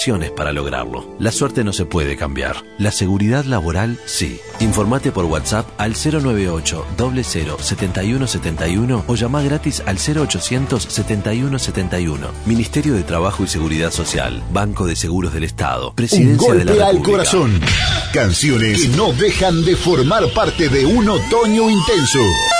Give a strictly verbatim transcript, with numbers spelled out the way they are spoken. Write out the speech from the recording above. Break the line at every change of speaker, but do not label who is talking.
condiciones para lograrlo. La suerte no se puede cambiar. La seguridad laboral, sí. Informate por WhatsApp al cero nueve ocho, cero cero, siete uno siete uno o llama gratis al cero ochocientos, setenta y uno setenta y uno. Ministerio de Trabajo y Seguridad Social. Banco de Seguros del Estado. Presidencia de la República.
Un golpe al corazón. Canciones que no dejan de formar parte de un otoño intenso.